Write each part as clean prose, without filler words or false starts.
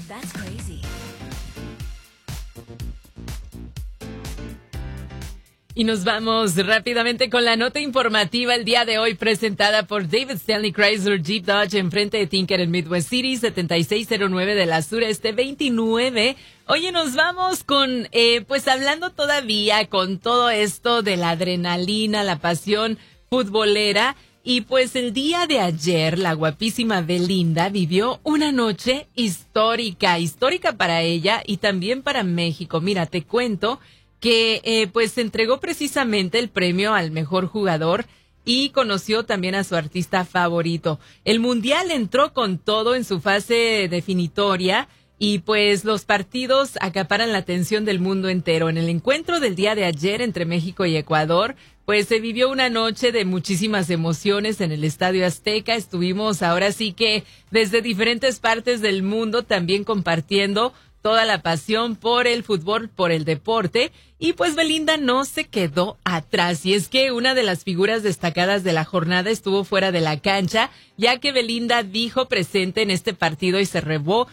That's crazy. Y nos vamos rápidamente con la nota informativa el día de hoy presentada por David Stanley Chrysler Jeep Dodge enfrente de Tinker en Midwest City, 7609 de la Sureste 29. Oye, nos vamos con, pues hablando todavía con todo esto de la adrenalina, la pasión futbolera. Y pues el día de ayer, la guapísima Belinda vivió una noche histórica para ella y también para México. Mira, te cuento que pues se entregó precisamente el premio al mejor jugador y conoció también a su artista favorito. El Mundial entró con todo en su fase definitoria y pues los partidos acaparan la atención del mundo entero. En el encuentro del día de ayer entre México y Ecuador, pues se vivió una noche de muchísimas emociones en el Estadio Azteca. Estuvimos ahora sí que desde diferentes partes del mundo también compartiendo toda la pasión por el fútbol, por el deporte. Y pues Belinda no se quedó atrás. Y es que una de las figuras destacadas de la jornada estuvo fuera de la cancha, ya que Belinda dijo presente en este partido y se robó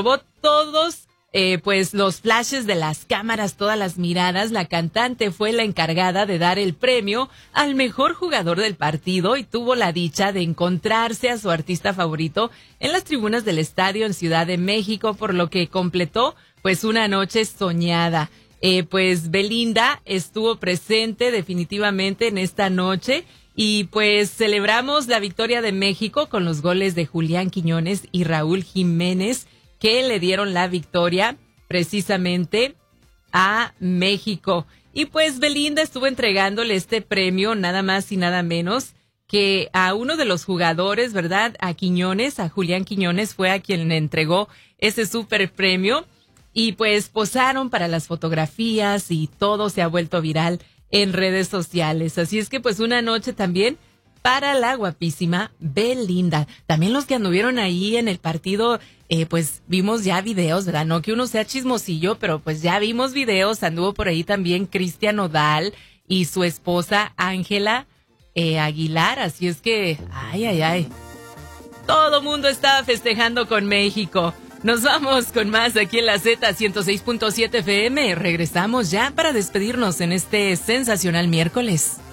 todos pues los flashes de las cámaras, todas las miradas. La cantante fue la encargada de dar el premio al mejor jugador del partido y tuvo la dicha de encontrarse a su artista favorito en las tribunas del estadio en Ciudad de México, por lo que completó pues una noche soñada. Pues Belinda estuvo presente definitivamente en esta noche y pues celebramos la victoria de México con los goles de Julián Quiñones y Raúl Jiménez, que le dieron la victoria precisamente a México. Y pues Belinda estuvo entregándole este premio nada más y nada menos que a uno de los jugadores, ¿verdad? A Quiñones, a Julián Quiñones, fue a quien le entregó ese súper premio. Y pues posaron para las fotografías y todo se ha vuelto viral en redes sociales. Así es que pues una noche también para la guapísima Belinda. También los que anduvieron ahí en el partido, pues vimos ya videos, ¿verdad? No que uno sea chismosillo, pero pues ya vimos videos. Anduvo por ahí también Cristian Nodal y su esposa Ángela Aguilar. Así es que, ay. Todo mundo estaba festejando con México. Nos vamos con más aquí en la Z106.7 FM. Regresamos ya para despedirnos en este sensacional miércoles.